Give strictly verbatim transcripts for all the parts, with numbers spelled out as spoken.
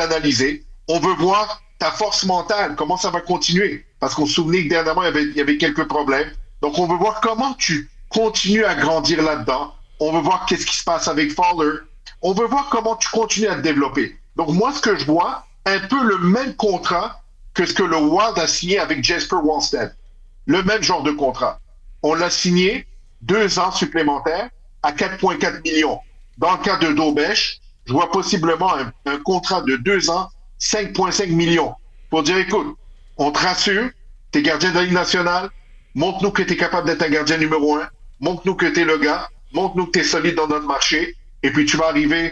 l'analyser. On veut voir ta force mentale, comment ça va continuer. Parce qu'on se souvenait que dernièrement, il y avait, il y avait quelques problèmes. Donc, on veut voir comment tu continues à grandir là-dedans. On veut voir qu'est-ce qui se passe avec Fowler. On veut voir comment tu continues à te développer. Donc, moi, ce que je vois, un peu le même contrat que ce que le Wild a signé avec Jesper Wallstedt. Le même genre de contrat. On l'a signé deux ans supplémentaires à quatre virgule quatre millions. Dans le cas de Dobèche, je vois possiblement un, un contrat de deux ans, cinq virgule cinq millions. Pour dire, écoute, on te rassure, t'es gardien de la Ligue nationale, montre-nous que t'es capable d'être un gardien numéro un, montre-nous que t'es le gars, montre-nous que t'es solide dans notre marché, et puis tu vas arriver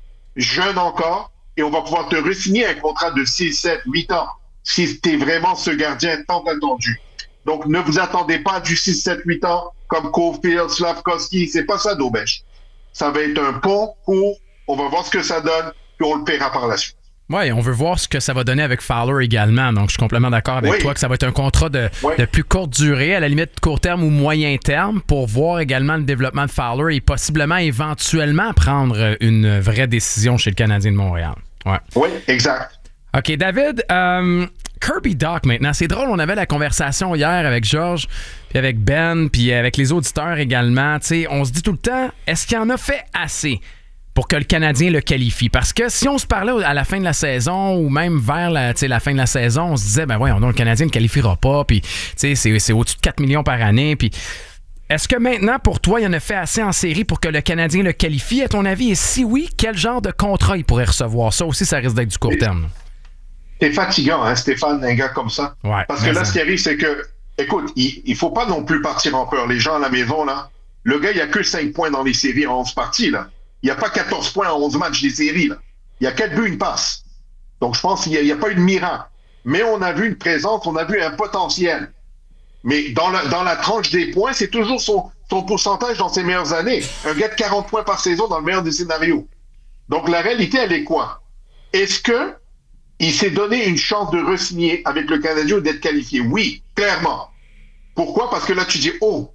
jeune encore, et on va pouvoir te re-signer un contrat de six, sept, huit ans, si t'es vraiment ce gardien tant attendu. Donc, ne vous attendez pas à du six, sept, huit ans, comme Caulfield, Slafkovský, c'est pas ça, Dobèche. Ça va être un pont court, on va voir ce que ça donne, puis on le paiera par la suite. Oui, on veut voir ce que ça va donner avec Fowler également. Donc, je suis complètement d'accord avec oui. toi que ça va être un contrat de, oui. de plus courte durée, à la limite court terme ou moyen terme, pour voir également le développement de Fowler et possiblement, éventuellement, prendre une vraie décision chez le Canadien de Montréal. Ouais. Oui, exact. OK, David, euh, Kirby Dach maintenant. C'est drôle, on avait la conversation hier avec Georges, puis avec Ben, puis avec les auditeurs également. T'sais, on se dit tout le temps, est-ce qu'il en a fait assez pour que le Canadien le qualifie? Parce que si on se parlait à la fin de la saison ou même vers la, la fin de la saison, on se disait, ben voyons, non, le Canadien ne qualifiera pas, puis c'est, c'est au-dessus de quatre millions par année. Puis est-ce que maintenant, pour toi, il en a fait assez en série pour que le Canadien le qualifie, à ton avis? Et si oui, quel genre de contrat il pourrait recevoir? Ça aussi, ça risque d'être du court terme. C'est fatigant, hein, Stéphane, un gars comme ça. Ouais, Parce que là, ça. Ce qui arrive, c'est que, écoute, il ne faut pas non plus partir en peur. Les gens à la maison, là, le gars, il n'y a que cinq points dans les séries en onze parties, là. Il n'y a pas quatorze points en onze matchs des séries, là. Il y a quatre buts, une passe. Donc, je pense qu'il n'y a, a pas eu de miracle. Mais on a vu une présence, on a vu un potentiel. Mais dans la, dans la tranche des points, c'est toujours son, son pourcentage dans ses meilleures années. Un gars de quarante points par saison dans le meilleur des scénarios. Donc, la réalité, elle est quoi? Est-ce que il s'est donné une chance de re-signer avec le Canadien ou d'être qualifié? Oui, clairement. Pourquoi? Parce que là, tu dis, oh,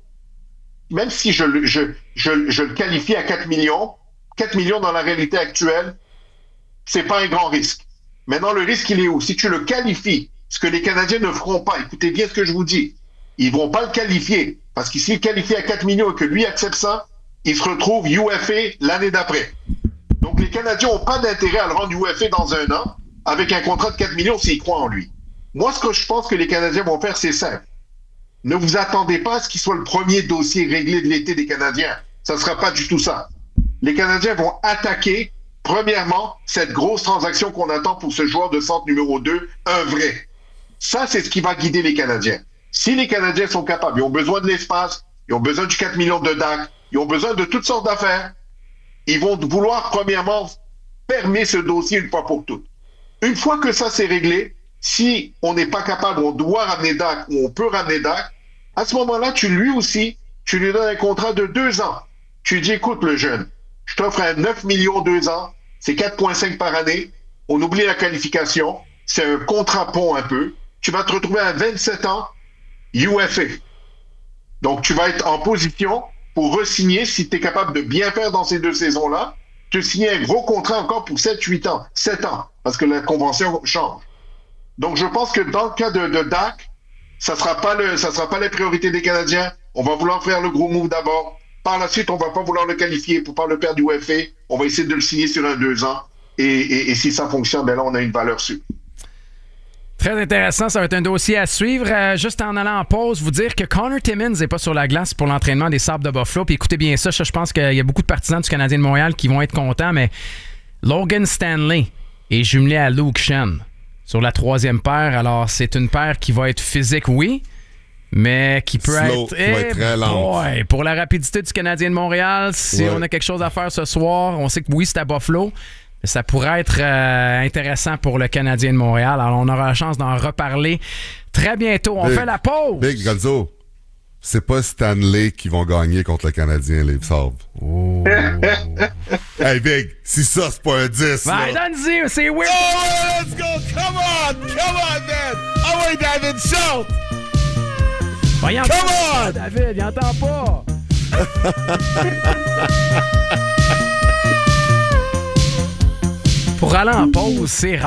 même si je, je, je, je le qualifie à quatre millions, quatre millions dans la réalité actuelle, c'est pas un grand risque. Maintenant, le risque, il est où? Si tu le qualifies, ce que les Canadiens ne feront pas, écoutez bien ce que je vous dis, ils vont pas le qualifier. Parce que s'il qualifie à quatre millions et que lui accepte ça, il se retrouve U F A l'année d'après. Donc, les Canadiens n'ont pas d'intérêt à le rendre U F A dans un an, avec un contrat de quatre millions s'ils croient en lui. Moi, ce que je pense que les Canadiens vont faire, c'est simple. Ne vous attendez pas à ce qu'il soit le premier dossier réglé de l'été des Canadiens. Ça ne sera pas du tout ça. Les Canadiens vont attaquer, premièrement, cette grosse transaction qu'on attend pour ce joueur de centre numéro deux, un vrai. Ça, c'est ce qui va guider les Canadiens. Si les Canadiens sont capables, ils ont besoin de l'espace, ils ont besoin du quatre millions de Dach, ils ont besoin de toutes sortes d'affaires, ils vont vouloir, premièrement, fermer ce dossier une fois pour toutes. Une fois que ça c'est réglé, si on n'est pas capable, on doit ramener Dach ou on peut ramener Dach, à ce moment-là, tu lui aussi, tu lui donnes un contrat de deux ans. Tu dis, écoute le jeune, je t'offre un neuf millions deux ans, c'est quatre virgule cinq par année, on oublie la qualification, c'est un contrat pont un peu, tu vas te retrouver à vingt-sept ans, U F A. Donc tu vas être en position pour re-signer, si tu es capable de bien faire dans ces deux saisons-là, te signer un gros contrat encore pour sept huit ans, sept ans, parce que la convention change. Donc, je pense que dans le cas de, de Dach, ça sera pas le, ça sera pas la priorité des Canadiens. On va vouloir faire le gros move d'abord. Par la suite, on va pas vouloir le qualifier pour pas le perdre du U F A. On va essayer de le signer sur un deux ans. Et, et, et si ça fonctionne, ben là, on a une valeur sûre. Très intéressant, ça va être un dossier à suivre. Euh, juste en allant en pause, vous dire que Connor Timmins n'est pas sur la glace pour l'entraînement des Sabres de Buffalo. Puis écoutez bien ça, je pense qu'il y a beaucoup de partisans du Canadien de Montréal qui vont être contents, mais Logan Stanley est jumelé à Luke Schenn sur la troisième paire. Alors, c'est une paire qui va être physique, oui, mais qui peut Slow, être... qui va être très lente. Ouais, pour la rapidité du Canadien de Montréal, si ouais. on a quelque chose à faire ce soir, on sait que oui, c'est à Buffalo, mais ça pourrait être euh, intéressant pour le Canadien de Montréal. Alors, on aura la chance d'en reparler très bientôt. On Big, fait la pause. Big, Gonzo, c'est pas Stanley qui vont gagner contre le Canadien, les Sabres. Oh. Hey, Big, si ça, c'est pas un dix, ben, là. donne-y, c'est weird. Oh, let's go! Come on! Come on, man! Ah oui, David, shout! Voyons, come on! David, il entend pas. Pour aller en pause, c'est rare.